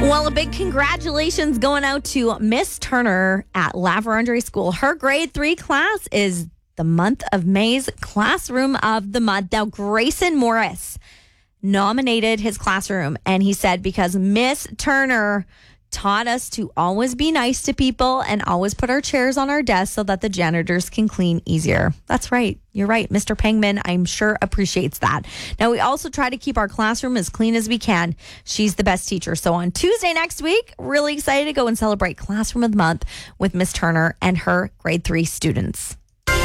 Well, a big congratulations going out to Miss Turner at La Vérendrye School. Her grade 3 class is the month of May's Classroom of the Month. Now, Grayson Morris nominated his classroom, and he said, because Miss Turner taught us to always be nice to people and always put our chairs on our desks so that the janitors can clean easier. That's right. You're right. Mr. Pangman, I'm sure, appreciates that. Now, we also try to keep our classroom as clean as we can. She's the best teacher. So on Tuesday next week, really excited to go and celebrate Classroom of the Month with Miss Turner and her grade 3 students.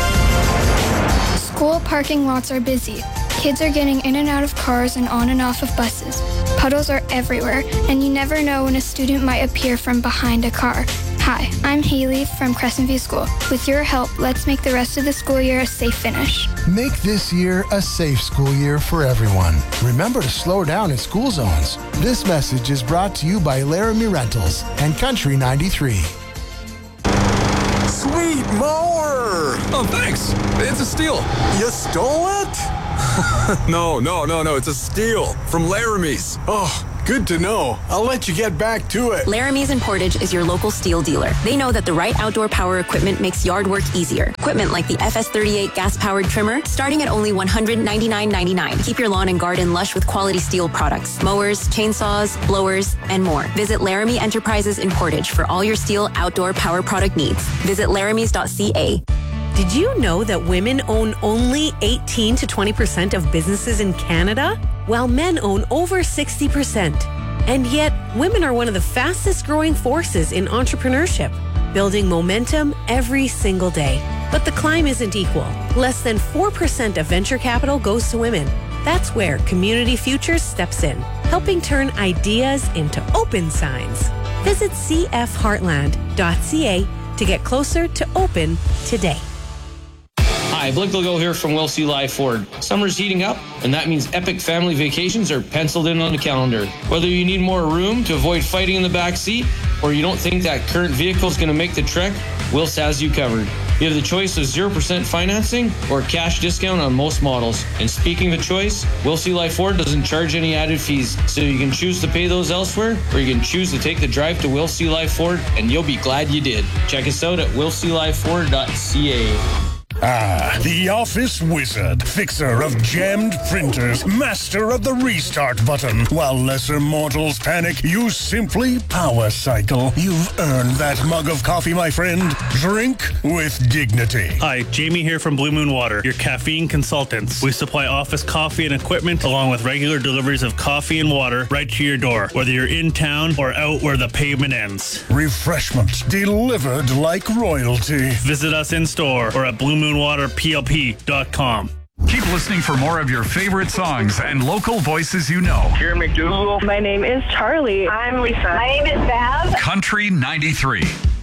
School parking lots are busy. Kids are getting in and out of cars and on and off of buses. Puddles are everywhere, and you never know when a student might appear from behind a car. Hi, I'm Haley from Crescent View School. With your help, let's make the rest of the school year a safe finish. Make this year a safe school year for everyone. Remember to slow down in school zones. This message is brought to you by Laramie Rentals and Country 93. Sweet mower! Oh, thanks. It's a steal. You stole it? No. It's a steal from Laramie's. Oh, good to know. I'll let you get back to it. Laramie's in Portage is your local steel dealer. They know that the right outdoor power equipment makes yard work easier. Equipment like the FS38 gas-powered trimmer, starting at only $199.99. Keep your lawn and garden lush with quality steel products. Mowers, chainsaws, blowers, and more. Visit Laramie Enterprises in Portage for all your steel outdoor power product needs. Visit laramies.ca. Did you know that women own only 18 to 20% of businesses in Canada, while men own over 60%? And yet, women are one of the fastest growing forces in entrepreneurship, building momentum every single day. But the climb isn't equal. Less than 4% of venture capital goes to women. That's where Community Futures steps in, helping turn ideas into open signs. Visit cfheartland.ca to get closer to open today. Hi, Blake Legault here from Will C. Live Ford. Summer's heating up, and that means epic family vacations are penciled in on the calendar. Whether you need more room to avoid fighting in the back seat, or you don't think that current vehicle is going to make the trek, Wills has you covered. You have the choice of 0% financing or cash discount on most models. And speaking of choice, Will C. Live Ford doesn't charge any added fees, so you can choose to pay those elsewhere, or you can choose to take the drive to Will C. Live Ford, and you'll be glad you did. Check us out at willclifeford.ca. Ah, the office wizard, fixer of jammed printers, master of the restart button. While lesser mortals panic, you simply power cycle. You've earned that mug of coffee, my friend. Drink with dignity. Hi, Jamie here from Blue Moon Water, your caffeine consultants. We supply office coffee and equipment along with regular deliveries of coffee and water right to your door, whether you're in town or out where the pavement ends. Refreshment delivered like royalty. Visit us in store or at BlueMoonWaterPLP.com. Keep listening for more of your favorite songs and local voices you know. Karen McDougal. My name is Charlie. I'm Lisa. My name is Val. Country 93.